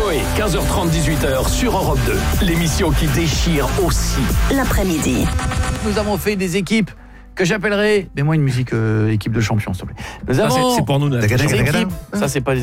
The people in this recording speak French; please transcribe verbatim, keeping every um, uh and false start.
Coé, quinze heures trente, dix-huit heures sur Europe deux. L'émission qui déchire aussi l'après-midi. Nous avons fait des équipes que j'appellerai, mets-moi une musique euh, équipe de champions s'il te plaît. Nous avons Ça, c'est, c'est pour nous. des équipes, ça c'est pas